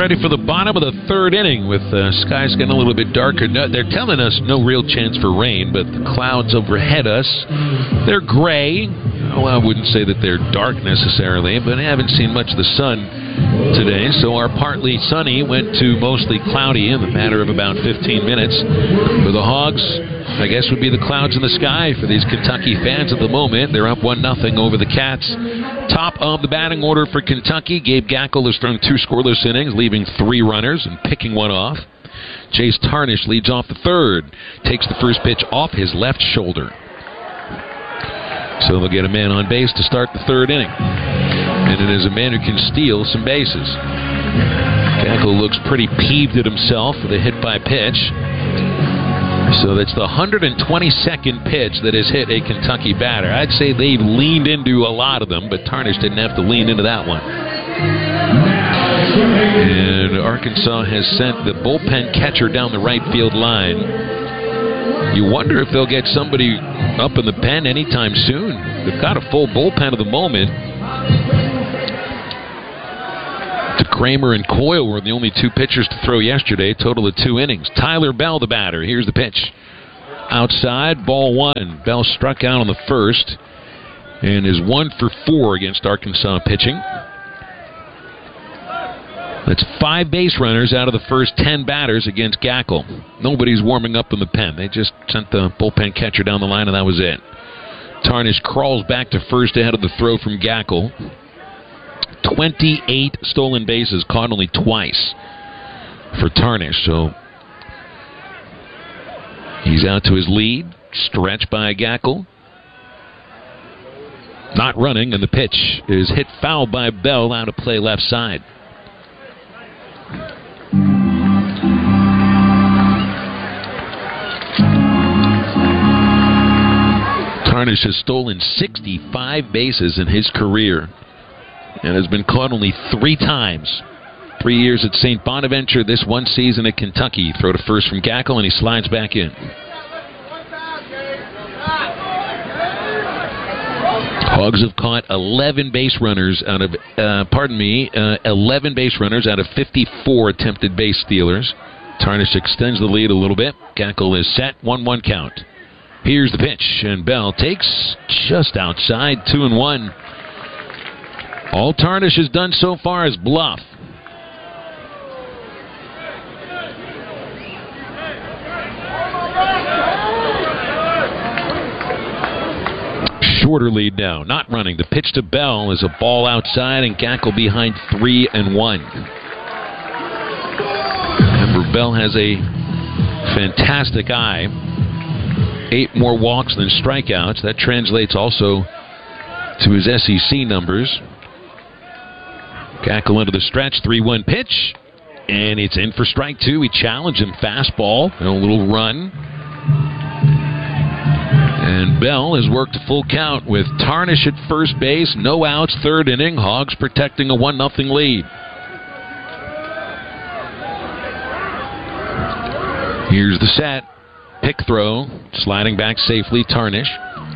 ready for the bottom of the third inning with skies getting a little bit darker. No, they're telling us no real chance for rain, but the clouds overhead us, they're gray. Well, I wouldn't say that they're dark necessarily, but I haven't seen much of the sun today, so our partly sunny went to mostly cloudy in the matter of about 15 minutes. For the Hogs, I guess would be the clouds in the sky for these Kentucky fans at the moment. They're up 1-0 over the Cats. Top of the batting order for Kentucky, Gabe Gackle has thrown 2 scoreless innings, leaving 3 runners and picking one off. Jace Tarnish leads off the third, takes the first pitch off his left shoulder. So they'll get a man on base to start the third inning. And it is a man who can steal some bases. Gackle looks pretty peeved at himself with a hit by pitch. So that's the 122nd pitch that has hit a Kentucky batter. I'd say they've leaned into a lot of them, but Tarnish didn't have to lean into that one. And Arkansas has sent the bullpen catcher down the right field line. You wonder if they'll get somebody up in the pen anytime soon. They've got a full bullpen at the moment. Kramer and Coyle were the only 2 pitchers to throw yesterday, total of 2 innings. Tyler Bell, the batter. Here's the pitch. Outside, ball 1. Bell struck out on the first and is 1 for 4 against Arkansas pitching. That's 5 base runners out of the first 10 batters against Gackle. Nobody's warming up in the pen. They just sent the bullpen catcher down the line, and that was it. Tarnish crawls back to first ahead of the throw from Gackle. 28 stolen bases, caught only twice for Tarnish. So he's out to his lead. Stretched by Gackle. Not running, and the pitch is hit foul by Bell out of play left side. Tarnish has stolen 65 bases in his career and has been caught only 3 times. 3 years at St. Bonaventure, this 1 season at Kentucky. Throw to first from Gackle, and he slides back in. Hogs have caught 11 base runners out of 11 base runners out of 54 attempted base stealers. Tarnish extends the lead a little bit. Gackle is set, 1-1 count. Here's the pitch, and Bell takes just outside, 2-1. All Tarnish has done so far is bluff. Shorter lead now, not running. The pitch to Bell is a ball outside, and Gackle behind 3-1. Remember, Bell has a fantastic eye. 8 more walks than strikeouts. That translates also to his SEC numbers. Gackle into the stretch, 3-1 pitch, and it's in for strike 2. He challenged him, fastball, and a little run. And Bell has worked a full count with Tarnish at first base, no outs, third inning. Hogs protecting a 1-0 lead. Here's the set. Pick throw, sliding back safely, Tarnish.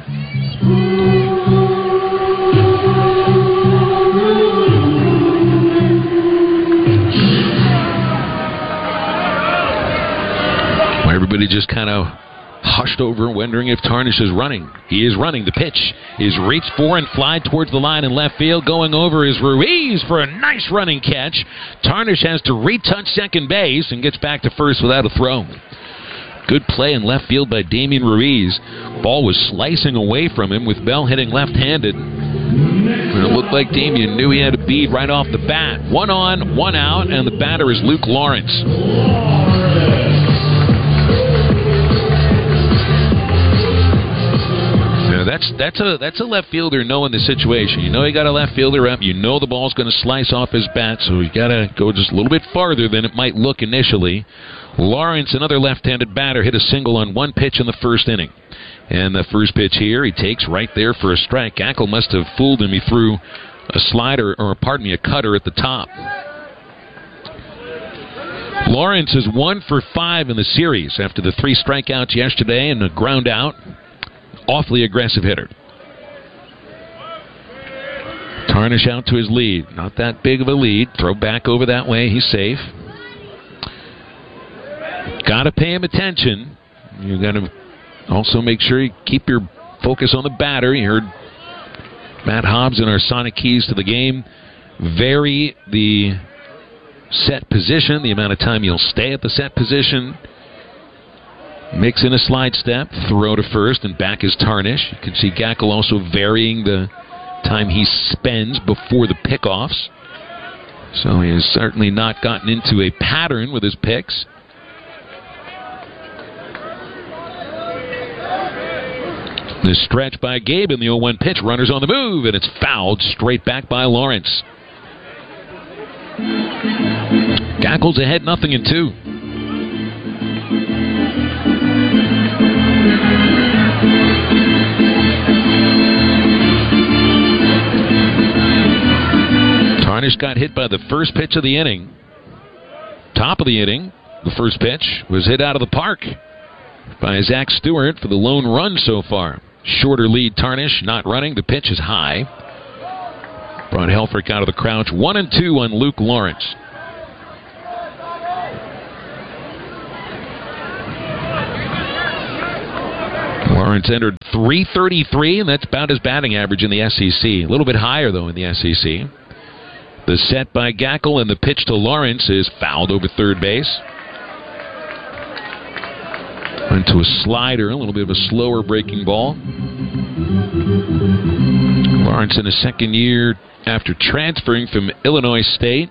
Everybody just kind of hushed over, wondering if Tarnish is running. He is running. The pitch is reached for and fly towards the line in left field. Going over is Ruiz for a nice running catch. Tarnish has to retouch second base and gets back to first without a throw. Good play in left field by Damian Ruiz. Ball was slicing away from him with Bell hitting left-handed. And it looked like Damian knew he had a bead right off the bat. 1 on, 1 out, and the batter is Luke Lawrence. That's a left fielder knowing the situation. You know you got a left fielder up. You know the ball's going to slice off his bat, so you got to go just a little bit farther than it might look initially. Lawrence, another left-handed batter, hit a single on 1 pitch in the first inning. And the first pitch here, he takes right there for a strike. Gackle must have fooled him. He threw a slider, a cutter at the top. Lawrence is 1 for 5 in the series after the 3 strikeouts yesterday and a ground out. Awfully aggressive hitter. Tarnish out to his lead. Not that big of a lead. Throw back over that way. He's safe. Got to pay him attention. You got to also make sure you keep your focus on the batter. You heard Matt Hobbs and our Sonic Keys to the game vary the set position, the amount of time you'll stay at the set position. Mix in a slide step, throw to first, and back is Tarnish. You can see Gackle also varying the time he spends before the pickoffs. So he has certainly not gotten into a pattern with his picks. This stretch by Gabe in the 0-1 pitch. Runners on the move, and it's fouled straight back by Lawrence. Gackle's ahead 0-2. Tarnish got hit by the first pitch of the inning. Top of the inning, the first pitch was hit out of the park by Zach Stewart for the lone run so far. Shorter lead, Tarnish not running. The pitch is high. Brought Helfrich out of the crouch. 1-2 on Luke Lawrence. Lawrence entered .333, and that's about his batting average in the SEC. A little bit higher, though, in the SEC. The set by Gackle, and the pitch to Lawrence is fouled over third base. Went to a slider, a little bit of a slower breaking ball. Lawrence in his second year after transferring from Illinois State.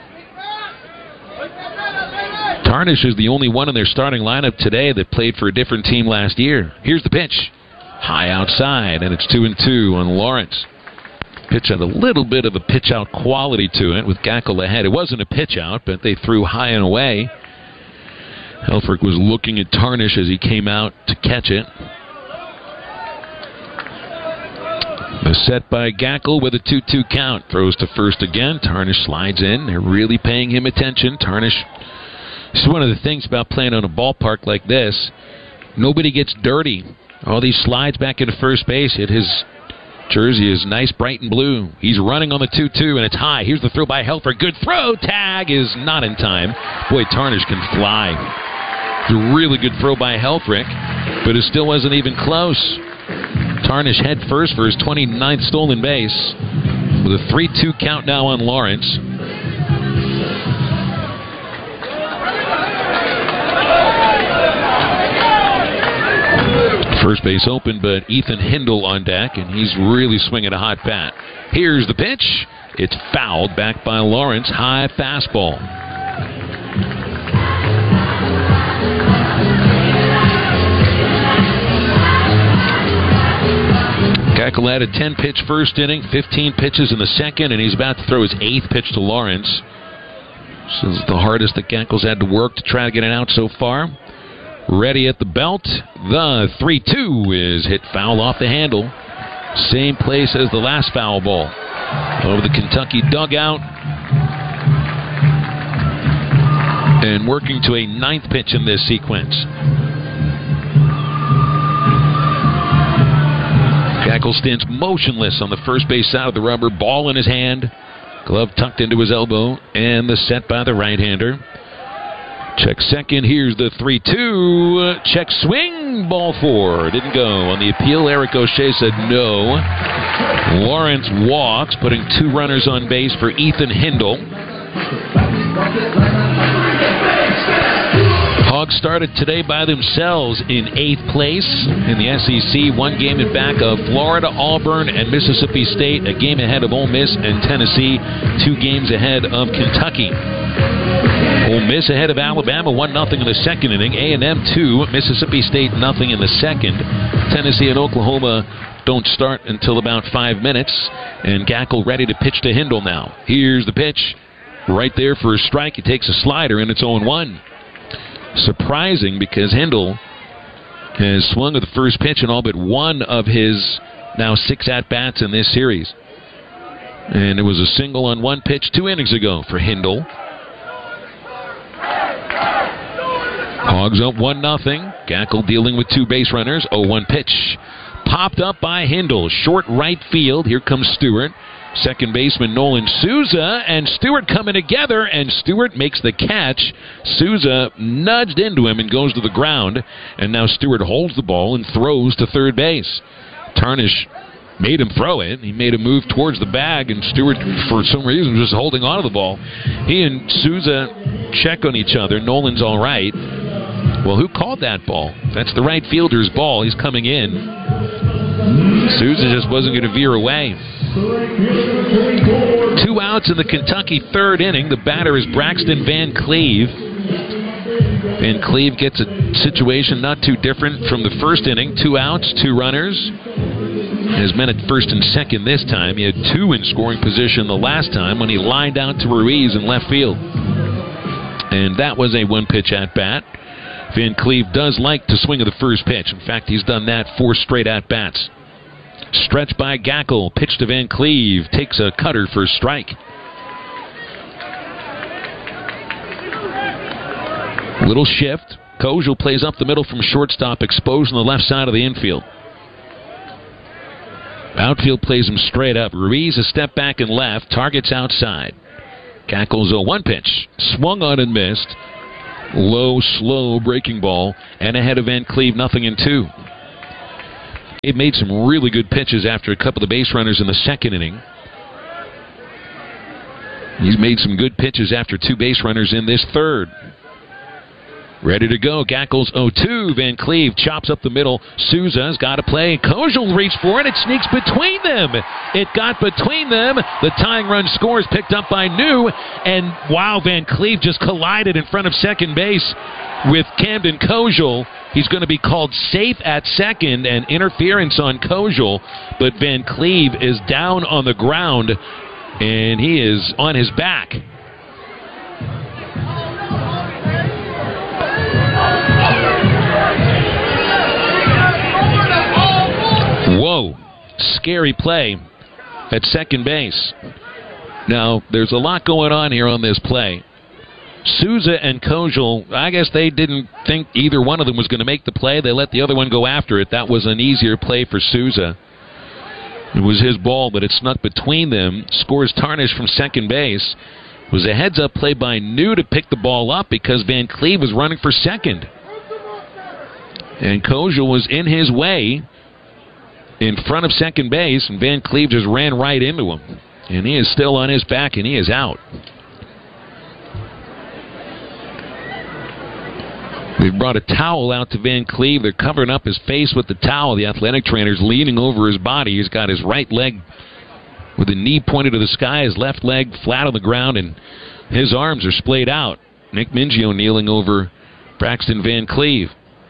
Tarnish is the only one in their starting lineup today that played for a different team last year. Here's the pitch. High outside, and it's 2-2 on Lawrence. Pitch had a little bit of a pitch-out quality to it with Gackle ahead. It wasn't a pitch-out, but they threw high and away. Helfrich was looking at Tarnish as he came out to catch it. The set by Gackle with a 2-2 count. Throws to first again. Tarnish slides in. They're really paying him attention. Tarnish, this is one of the things about playing on a ballpark like this. Nobody gets dirty. All these slides back into first base. His jersey is nice, bright and blue. He's running on the 2-2, and it's high. Here's the throw by Helfrich. Good throw. Tag is not in time. Boy, Tarnish can fly. It's a really good throw by Helfrich, but it still wasn't even close. Tarnish head first for his 29th stolen base with a 3-2 count now on Lawrence. First base open, but Ethan Hindle on deck, and he's really swinging a hot bat. Here's the pitch. It's fouled back by Lawrence. High fastball. Gackle had a 10-pitch first inning, 15 pitches in the second, and he's about to throw his 8th pitch to Lawrence. This is the hardest that Gackle's had to work to try to get it out so far. Ready at the belt. The 3-2 is hit foul off the handle. Same place as the last foul ball. Over the Kentucky dugout. And working to a 9th pitch in this sequence. Gackle stands motionless on the first base side of the rubber. Ball in his hand. Glove tucked into his elbow. And the set by the right-hander. Check second. Here's the 3-2. Check swing. Ball 4. Didn't go. On the appeal, Eric O'Shea said no. Lawrence walks, putting 2 runners on base for Ethan Hindle. Hogs started today by themselves in 8th place in the SEC. 1 game in back of Florida, Auburn, and Mississippi State. A game ahead of Ole Miss and Tennessee. 2 games ahead of Kentucky. Ole Miss ahead of Alabama, 1-0 in the second inning. A&M 2, Mississippi State 0 in the second. Tennessee and Oklahoma don't start until about 5 minutes. And Gackle ready to pitch to Hindle now. Here's the pitch. Right there for a strike. He takes a slider, and it's 0-1. Surprising because Hindle has swung at the first pitch in all but 1 of his now 6 at-bats in this series. And it was a single on 1 pitch 2 innings ago for Hindle. Hogs up 1-0. Gackle dealing with 2 base runners. 0-1 pitch. Popped up by Hindle. Short right field. Here comes Stewart. Second baseman Nolan Souza and Stewart coming together, and Stewart makes the catch. Souza nudged into him and goes to the ground, and now Stewart holds the ball and throws to third base. Tarnish made him throw it. He made a move towards the bag, and Stewart, for some reason, was just holding on to the ball. He and Souza check on each other. Nolan's all right. Well, who called that ball? That's the right fielder's ball. He's coming in. Souza just wasn't going to veer away. 2 outs in the Kentucky third inning. The batter is Braxton Van Cleve. Van Cleve gets a situation not too different from the first inning. 2 outs, 2 runners. His men at first and second this time. He had 2 in scoring position the last time when he lined out to Ruiz in left field. And that was a one-pitch at-bat. Van Cleve does like to swing at the first pitch. In fact, he's done that 4 straight at-bats. Stretch by Gackle. Pitch to Van Cleve. Takes a cutter for a strike. Little shift. Kojal plays up the middle from shortstop, exposed on the left side of the infield. Outfield plays him straight up. Ruiz a step back and left. Targets outside. Gackle's 0-1 pitch. Swung on and missed. Low, slow breaking ball. And ahead of Van Cleve, 0-2. He made some really good pitches after a couple of base runners in the second inning. He's made some good pitches after 2 base runners in this third. Ready to go. Gackle's 0-2. Van Cleve chops up the middle. Souza's got to play. Kojal reached for it. It sneaks between them. It got between them. The tying run scores picked up by New. And wow, Van Cleve just collided in front of second base with Camden Kojal. He's going to be called safe at second and interference on Kojal. But Van Cleve is down on the ground and he is on his back. Whoa, scary play at second base. Now, there's a lot going on here on this play. Souza and Kojal, I guess they didn't think either one of them was going to make the play. They let the other one go after it. That was an easier play for Souza. It was his ball, but it snuck between them. Scores Tarnish from second base. It was a heads-up play by New to pick the ball up because Van Cleve was running for second. And Kojal was in his way in front of second base, and Van Cleve just ran right into him. And he is still on his back, and he is out. They've brought a towel out to Van Cleve. They're covering up his face with the towel. The athletic trainer's leaning over his body. He's got his right leg with the knee pointed to the sky, his left leg flat on the ground, and his arms are splayed out. Nick Mingio kneeling over Braxton Van Cleve.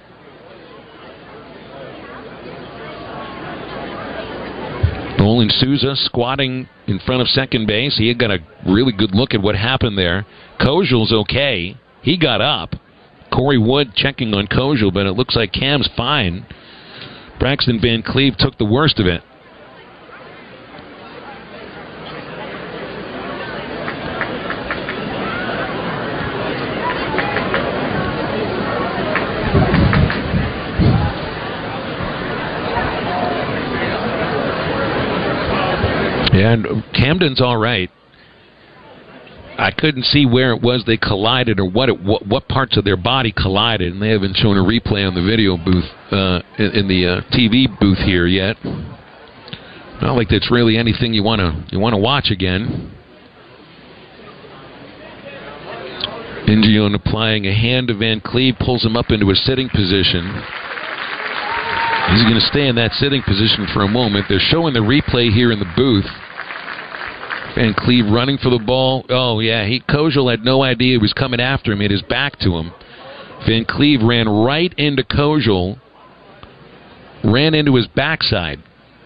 Nolan Souza squatting in front of second base. He had got a really good look at what happened there. Kojal's okay. He got up. Corey Wood checking on Kojal, but it looks like Cam's fine. Braxton Van Cleve took the worst of it. Yeah, and Camden's all right. I couldn't see where it was they collided or what parts of their body collided, and they haven't shown a replay on the video booth in the TV booth here yet. Not like that's really anything you want to watch again. Ingione applying a hand to Van Cleve, pulls him up into a sitting position. He's going to stay in that sitting position for a moment. They're showing the replay here in the booth. Van Cleve running for the ball. Oh, yeah, Kojal had no idea he was coming after him. He had his back to him. Van Cleve ran right into Kojal, ran into his backside.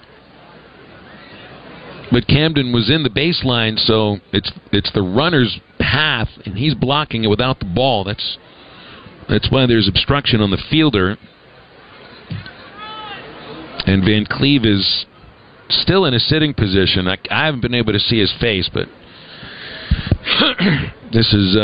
But Camden was in the baseline, so it's the runner's path, and he's blocking it without the ball. That's why there's obstruction on the fielder. And Van Cleve is still in a sitting position. I haven't been able to see his face, but this is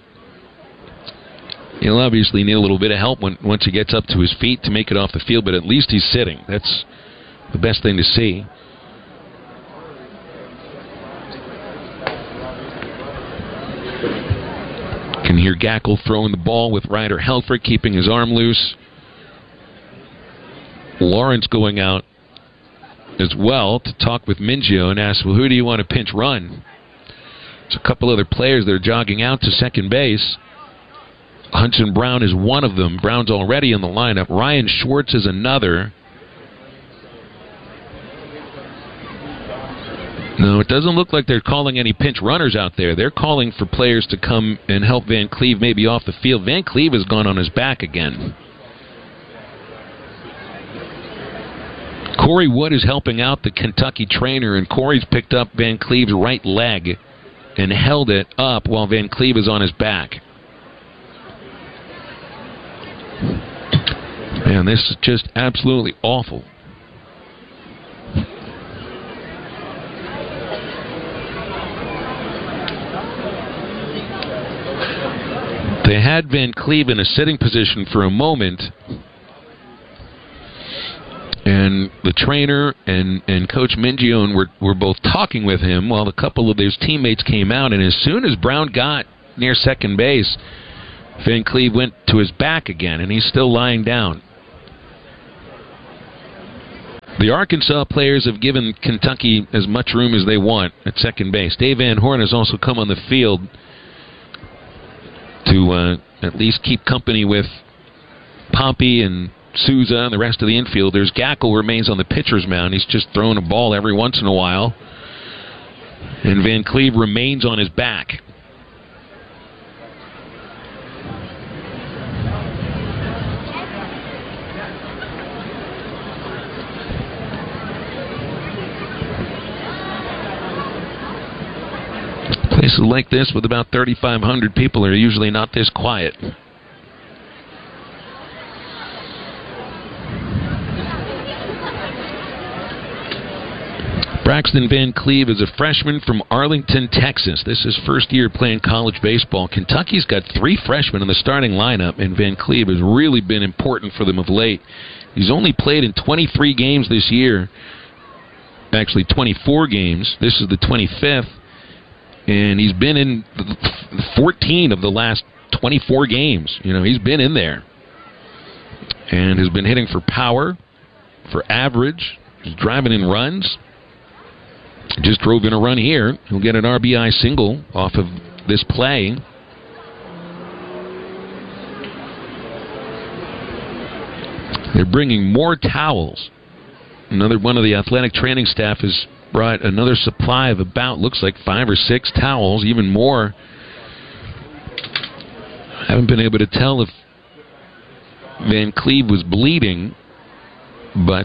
he'll obviously need a little bit of help once he gets up to his feet to make it off the field, but at least he's sitting. That's the best thing to see. Can hear Gackle throwing the ball with Ryder Helfrich keeping his arm loose. Lawrence going out as well to talk with Mingio and ask, well, who do you want to pinch run? There's a couple other players that are jogging out to second base. Hudson Brown is one of them. Brown's already in the lineup. Ryan Schwartz is another. No, it doesn't look like they're calling any pinch runners out there. They're calling for players to come and help Van Cleve maybe off the field. Van Cleve has gone on his back again. Corey Wood is helping out the Kentucky trainer, and Corey's picked up Van Cleve's right leg and held it up while Van Cleve is on his back. Man, this is just absolutely awful. They had Van Cleve in a sitting position for a moment, and the trainer and Coach Mingione were both talking with him while a couple of his teammates came out, and as soon as Brown got near second base, Van Cleve went to his back again, and he's still lying down. The Arkansas players have given Kentucky as much room as they want at second base. Dave Van Horn has also come on the field to at least keep company with Pompey and Souza and the rest of the infielders. Gackle remains on the pitcher's mound. He's just throwing a ball every once in a while. And Van Cleve remains on his back. Places like this with about 3,500 people are usually not this quiet. Braxton Van Cleve is a freshman from Arlington, Texas. This is first year playing college baseball. Kentucky's got 3 freshmen in the starting lineup, and Van Cleve has really been important for them of late. He's only played in 23 games this year. Actually, 24 games. This is the 25th. And he's been in 14 of the last 24 games. You know, he's been in there. And has been hitting for power, for average. He's driving in runs. Just drove in a run here. He'll get an RBI single off of this play. They're bringing more towels. Another one of the athletic training staff has brought another supply of about, looks like 5 or 6 towels, even more. I haven't been able to tell if Van Cleve was bleeding, but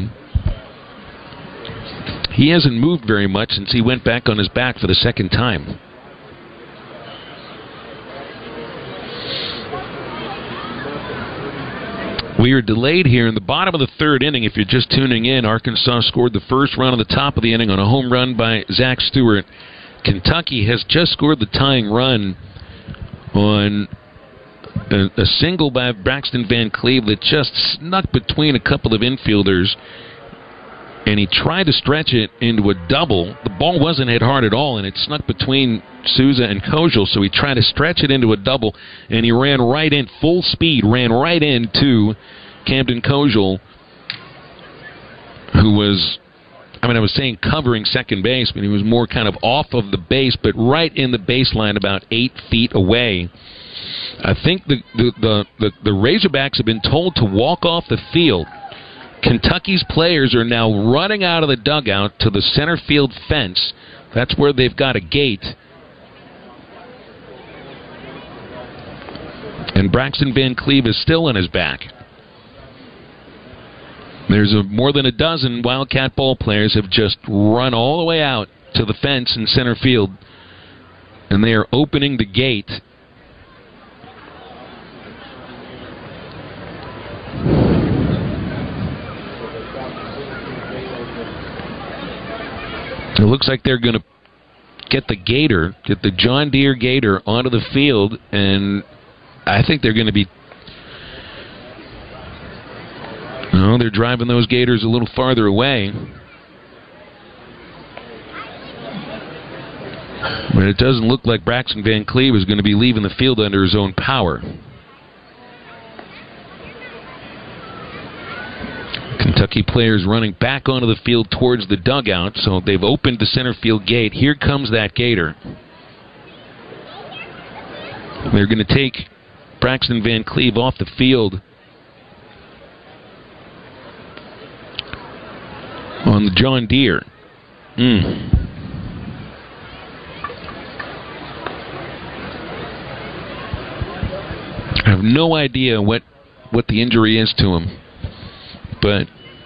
he hasn't moved very much since he went back on his back for the second time. We are delayed here in the bottom of the third inning. If you're just tuning in, Arkansas scored the first run on the top of the inning on a home run by Zach Stewart. Kentucky has just scored the tying run on a single by Braxton Van Cleve that just snuck between a couple of infielders, and he tried to stretch it into a double. The ball wasn't hit hard at all, and it snuck between Souza and Kojal, so he tried to stretch it into a double, and he ran right in, full speed, ran right into Camden Kojal, who was, I was saying covering second base, but he was more kind of off of the base, but right in the baseline about 8 feet away. I think the Razorbacks have been told to walk off the field. Kentucky's players are now running out of the dugout to the center field fence. That's where they've got a gate. And Braxton Van Cleve is still on his back. There's more than a dozen Wildcat ball players have just run all the way out to the fence in center field, and they are opening the gate. It looks like they're going to get the John Deere Gator onto the field, and I think they're going to be... No, they're driving those Gators a little farther away. But it doesn't look like Braxton Van Cleve is going to be leaving the field under his own power. Kentucky players running back onto the field towards the dugout, so they've opened the center field gate. Here comes that gator. They're going to take Braxton Van Cleve off the field on the John Deere. I have no idea what the injury is to him. But,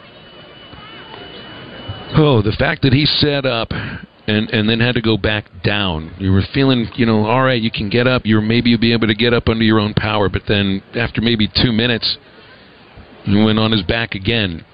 the fact that he set up and then had to go back down. You were feeling, all right, you can get up. Maybe you'll be able to get up under your own power. But then after maybe 2 minutes, he went on his back again.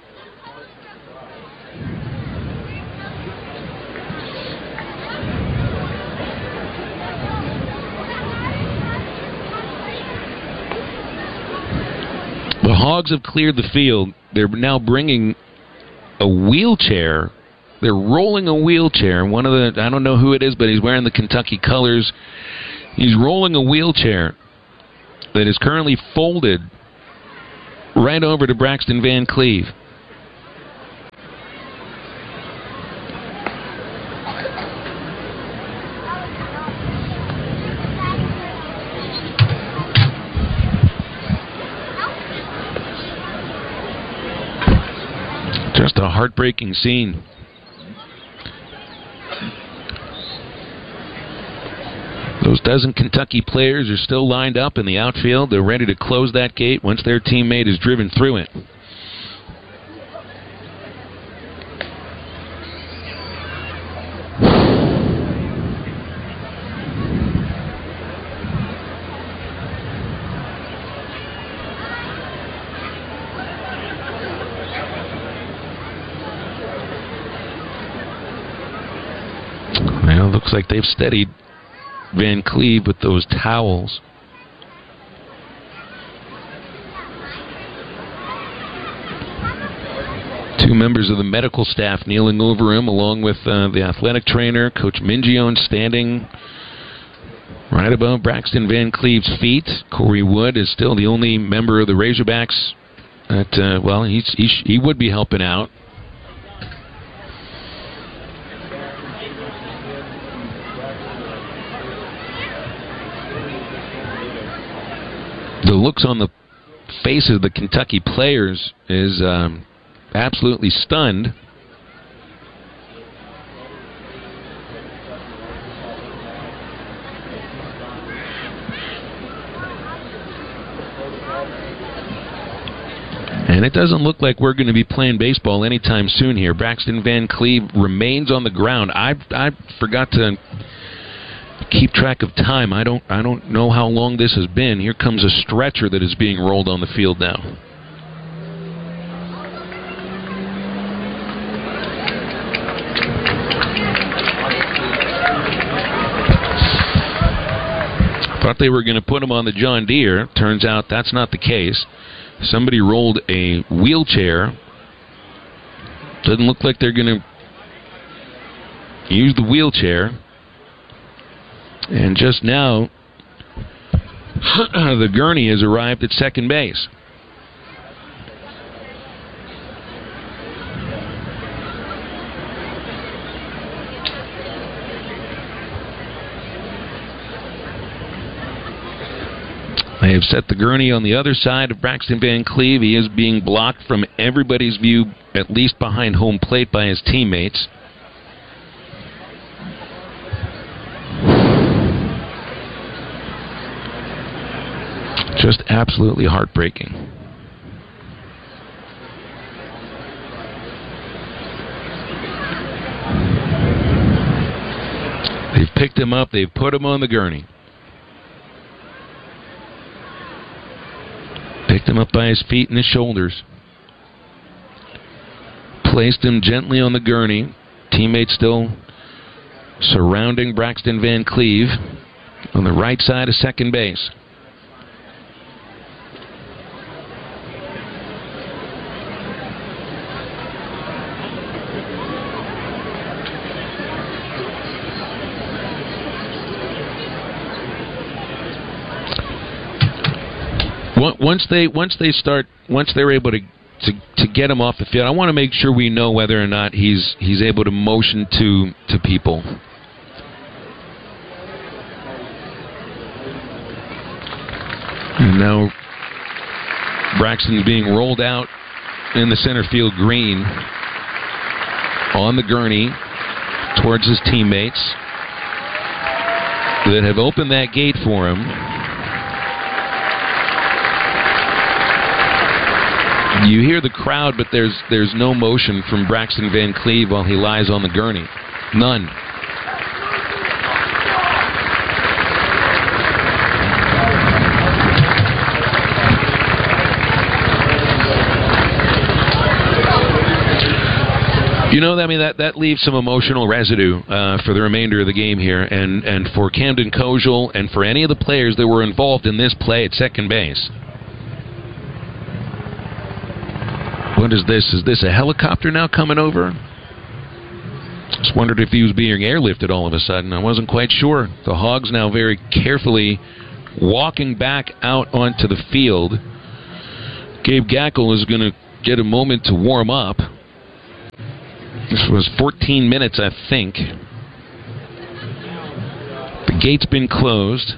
The Hogs have cleared the field. They're now bringing a wheelchair. They're rolling a wheelchair. I don't know who it is, but he's wearing the Kentucky colors. He's rolling a wheelchair that is currently folded right over to Braxton Van Cleve. Just a heartbreaking scene. Those dozen Kentucky players are still lined up in the outfield. They're ready to close that gate once their teammate is driven through it. Well, looks like they've steadied Van Cleve with those towels. Two members of the medical staff kneeling over him, along with the athletic trainer, Coach Mingione, standing right above Braxton Van Cleve's feet. Corey Wood is still the only member of the Razorbacks that, he would be helping out. The looks on the faces of the Kentucky players is absolutely stunned. And it doesn't look like we're going to be playing baseball anytime soon here. Braxton Van Cleve remains on the ground. I forgot to keep track of time. I don't know how long this has been. Here comes a stretcher that is being rolled on the field now. Thought they were going to put him on the John Deere. Turns out that's not the case. Somebody rolled a wheelchair. Doesn't look like they're going to use the wheelchair. And just now, the gurney has arrived at second base. They have set the gurney on the other side of Braxton Van Cleve. He is being blocked from everybody's view, at least behind home plate, by his teammates. Just absolutely heartbreaking. They've picked him up. They've put him on the gurney. Picked him up by his feet and his shoulders. Placed him gently on the gurney. Teammates still surrounding Braxton Van Cleve on the right side of second base. Once they're able to get him off the field, I want to make sure we know whether or not he's able to motion to people. And now Braxton's being rolled out in the center field green on the gurney towards his teammates that have opened that gate for him. You hear the crowd, but there's no motion from Braxton Van Cleve while he lies on the gurney. None. You know, I mean, that leaves some emotional residue for the remainder of the game here, and for Camden Kojal and for any of the players that were involved in this play at second base. What is this? Is this a helicopter now coming over? Just wondered if he was being airlifted all of a sudden. I wasn't quite sure. The Hogs now very carefully walking back out onto the field. Gabe Gackle is going to get a moment to warm up. This was 14 minutes, I think. The gate's been closed.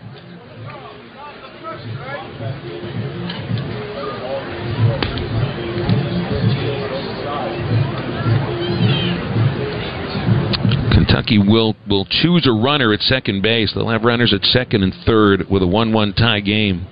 Kentucky will choose a runner at second base. They'll have runners at second and third with a 1-1 tie game.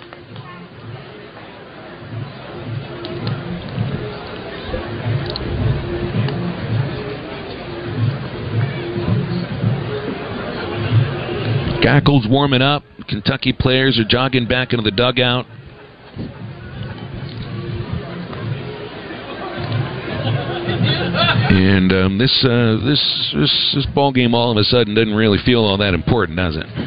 Gackle's warming up. Kentucky players are jogging back into the dugout. And this ball game all of a sudden doesn't really feel all that important, does it?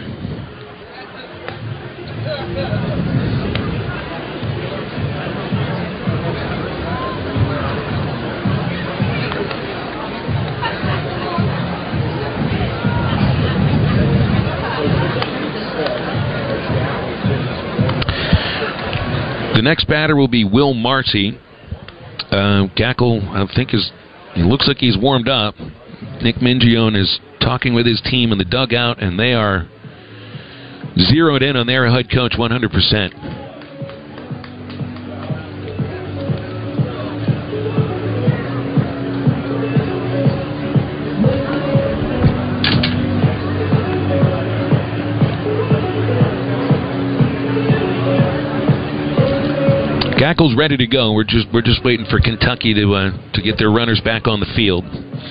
The next batter will be Will Marcy. Gackle, I think, he looks like he's warmed up. Nick Mingione is talking with his team in the dugout, and they are zeroed in on their head coach 100%. Gackle's ready to go. We're just waiting for Kentucky to get their runners back on the field.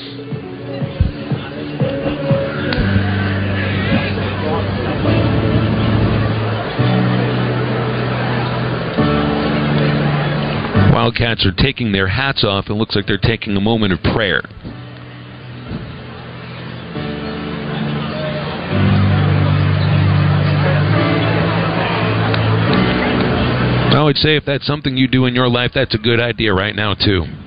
Wildcats are taking their hats off. It looks like they're taking a moment of prayer. I would say if that's something you do in your life, that's a good idea right now, too.